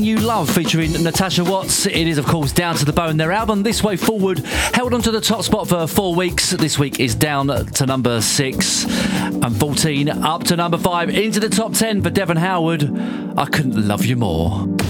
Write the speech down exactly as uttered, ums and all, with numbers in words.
You Love featuring Natasha Watts. It is, of course, Down to the Bone. Their album, This Way Forward, held onto the top spot for four weeks. This week is down to number six and fourteen up to number five. Into the top ten for Devon Howard. I Couldn't Love You More.